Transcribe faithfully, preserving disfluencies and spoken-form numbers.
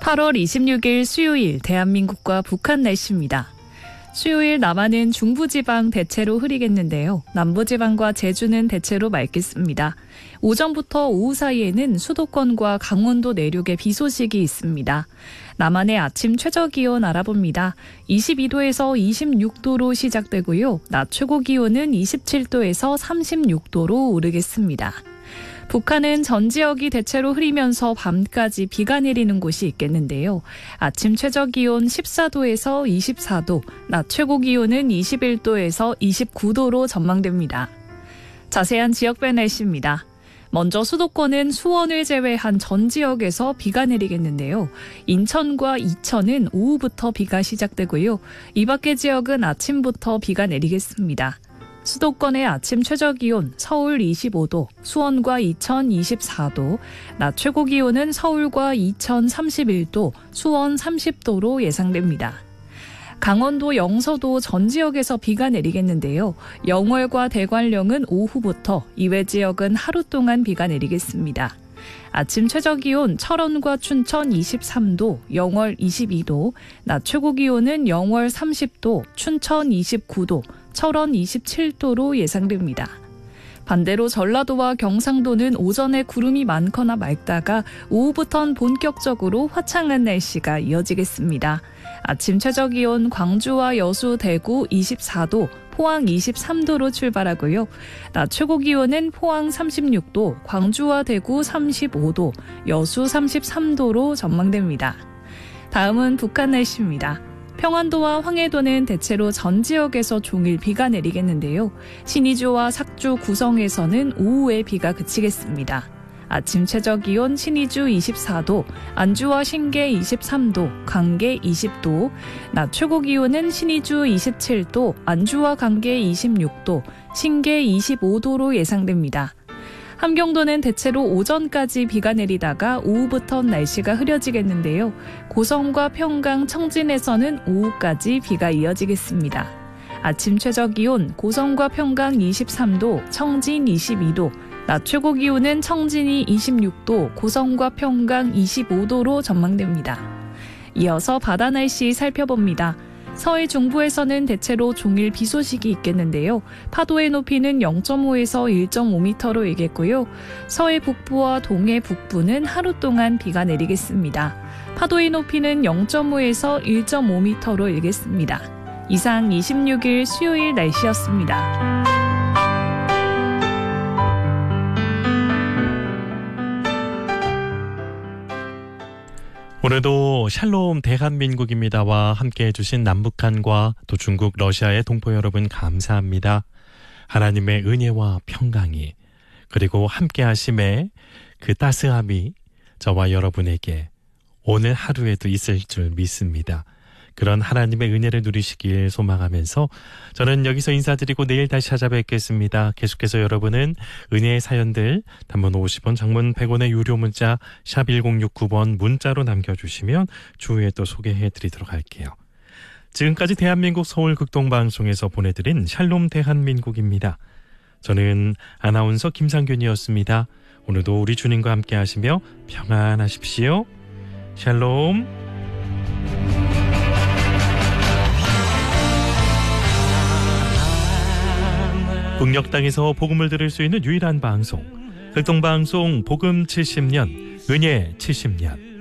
팔월 이십육일 수요일 대한민국과 북한 날씨입니다. 수요일 남한은 중부지방 대체로 흐리겠는데요. 남부지방과 제주는 대체로 맑겠습니다. 오전부터 오후 사이에는 수도권과 강원도 내륙에 비 소식이 있습니다. 남한의 아침 최저기온 알아봅니다. 이십이도에서 이십육도로 시작되고요. 낮 최고기온은 이십칠도에서 삼십육도로 오르겠습니다. 북한은 전 지역이 대체로 흐리면서 밤까지 비가 내리는 곳이 있겠는데요. 아침 최저기온 십사도에서 이십사도, 낮 최고기온은 이십일도에서 이십구도로 전망됩니다. 자세한 지역별 날씨입니다. 먼저 수도권은 수원을 제외한 전 지역에서 비가 내리겠는데요. 인천과 이천은 오후부터 비가 시작되고요. 이 밖의 지역은 아침부터 비가 내리겠습니다. 수도권의 아침 최저기온 서울 이십오도, 수원과 이천 이십사도, 낮 최고기온은 서울과 이천 삼십일도, 수원 삼십도로 예상됩니다. 강원도 영서도 전 지역에서 비가 내리겠는데요. 영월과 대관령은 오후부터, 이외 지역은 하루 동안 비가 내리겠습니다. 아침 최저기온 철원과 춘천 이십삼도, 영월 이십이도, 낮 최고기온은 영월 삼십도, 춘천 이십구도, 철원 이십칠도로 예상됩니다. 반대로 전라도와 경상도는 오전에 구름이 많거나 맑다가 오후부턴 본격적으로 화창한 날씨가 이어지겠습니다. 아침 최저기온 광주와 여수, 대구 이십사도, 포항 이십삼도로 출발하고요. 낮 최고기온은 포항 삼십육도, 광주와 대구 삼십오도, 여수 삼십삼도로 전망됩니다. 다음은 북한 날씨입니다. 평안도와 황해도는 대체로 전 지역에서 종일 비가 내리겠는데요. 신의주와 삭주, 구성에서는 오후에 비가 그치겠습니다. 아침 최저기온 신의주 이십사도, 안주와 신계 이십삼도, 강계 이십도, 낮 최고기온은 신의주 이십칠도, 안주와 강계 이십육도, 신계 이십오도로 예상됩니다. 함경도는 대체로 오전까지 비가 내리다가 오후부터 날씨가 흐려지겠는데요. 고성과 평강, 청진에서는 오후까지 비가 이어지겠습니다. 아침 최저기온 고성과 평강 이십삼도, 청진 이십이도, 낮 최고기온은 청진이 이십육도, 고성과 평강 이십오도로 전망됩니다. 이어서 바다 날씨 살펴봅니다. 서해 중부에서는 대체로 종일 비 소식이 있겠는데요. 파도의 높이는 영점오에서 일점오미터로 일겠고요. 서해 북부와 동해 북부는 하루 동안 비가 내리겠습니다. 파도의 높이는 영점오에서 일점오미터로 일겠습니다. 이상 이십육일 수요일 날씨였습니다. 오늘도 샬롬 대한민국입니다와 함께해 주신 남북한과 또 중국, 러시아의 동포 여러분 감사합니다. 하나님의 은혜와 평강이 그리고 함께하심의 그 따스함이 저와 여러분에게 오늘 하루에도 있을 줄 믿습니다. 그런 하나님의 은혜를 누리시길 소망하면서 저는 여기서 인사드리고 내일 다시 찾아뵙겠습니다. 계속해서 여러분은 은혜의 사연들 단문 오십 원, 장문 백 원의 유료 문자 샵 일공육구 번 문자로 남겨주시면 추후에 또 소개해드리도록 할게요. 지금까지 대한민국 서울극동방송에서 보내드린 샬롬 대한민국입니다. 저는 아나운서 김상균이었습니다. 오늘도 우리 주님과 함께 하시며 평안하십시오. 샬롬. 북녘 땅에서 복음을 들을 수 있는 유일한 방송, 극동방송 복음 칠십 년, 은혜 칠십 년.